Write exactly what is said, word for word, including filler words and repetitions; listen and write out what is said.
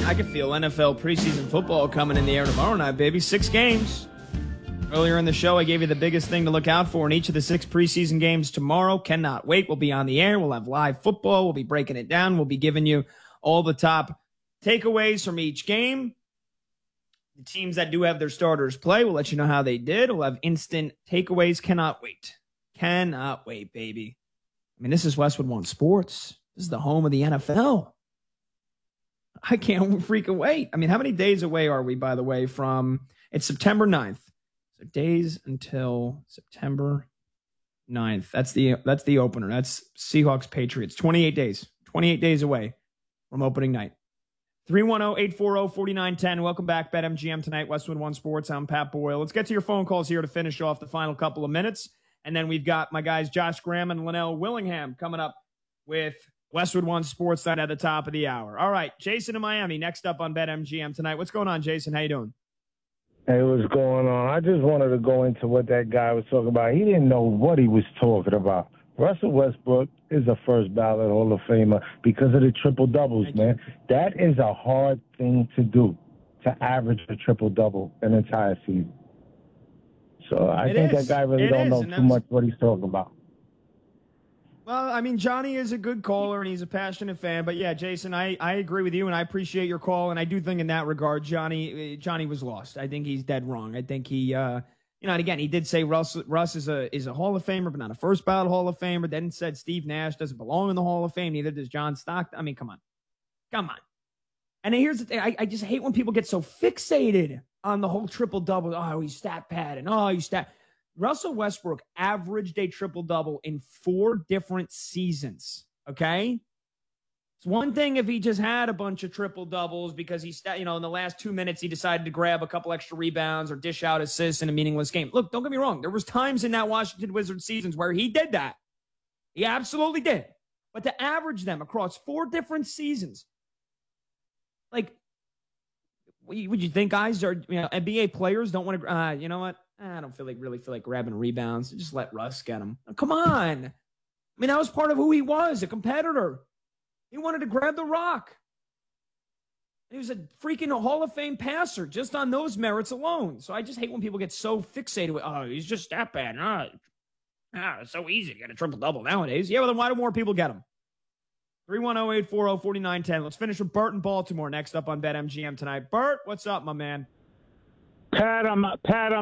I can feel N F L preseason football coming in the air tomorrow night, baby. Six games. Earlier in the show, I gave you the biggest thing to look out for in each of the six preseason games tomorrow. Cannot wait. We'll be on the air. We'll have live football. We'll be breaking it down. We'll be giving you all the top takeaways from each game. The teams that do have their starters play, we'll let you know how they did. We'll have instant takeaways. Cannot wait. Cannot wait, baby. I mean, this is Westwood One Sports. This is the home of the N F L. I can't freaking wait. I mean, how many days away are we, by the way, from it's September ninth. So days until September ninth. That's the that's the opener. That's Seahawks Patriots. twenty-eight days. twenty-eight days away from opening night. three one zero, eight four zero, four nine one zero. Welcome back, BetMGM tonight, Westwood One Sports. I'm Pat Boyle. Let's get to your phone calls here to finish off the final couple of minutes. And then we've got my guys Josh Graham and Linnell Willingham coming up with Westwood One Sports night at the top of the hour. All right, Jason in Miami next up on BetMGM tonight. What's going on, Jason? How you doing? Hey, what's going on? I just wanted to go into what that guy was talking about. He didn't know what he was talking about. Russell Westbrook is a first ballot Hall of Famer because of the triple doubles, Thank man. You. That is a hard thing to do, to average a triple double an entire season. So I it think is. that guy really it don't is. know and too much what he's talking about. Well, I mean, Johnny is a good caller, and he's a passionate fan. But, yeah, Jason, I, I agree with you, and I appreciate your call. And I do think in that regard, Johnny Johnny was lost. I think he's dead wrong. I think he, uh, you know, and again, he did say Russ, Russ is a is a Hall of Famer, but not a first ballot Hall of Famer. Then said Steve Nash doesn't belong in the Hall of Fame. Neither does John Stockton. I mean, come on. Come on. And here's the thing. I, I just hate when people get so fixated on the whole triple-double. Oh, he's stat pad, and oh, he's stat. Russell Westbrook averaged a triple-double in four different seasons, okay? It's one thing if he just had a bunch of triple-doubles because he, you know, in the last two minutes he decided to grab a couple extra rebounds or dish out assists in a meaningless game. Look, don't get me wrong. There was times in that Washington Wizards seasons where he did that. He absolutely did. But to average them across four different seasons, like, would you think guys are, you know, N B A players don't want to, uh, you know what? I don't feel like really feel like grabbing rebounds. Just let Russ get them. Come on. I mean, that was part of who he was, a competitor. He wanted to grab the rock. He was a freaking Hall of Fame passer just on those merits alone. So I just hate when people get so fixated with, oh, he's just that bad. Ah, ah, it's so easy to get a triple-double nowadays. Yeah, well, then why do more people get them? three one zero, eight four zero, four nine one zero. Let's finish with Bert in Baltimore next up on BetMGM tonight. Bert, what's up, my man? Pat, I'm Pat, I'm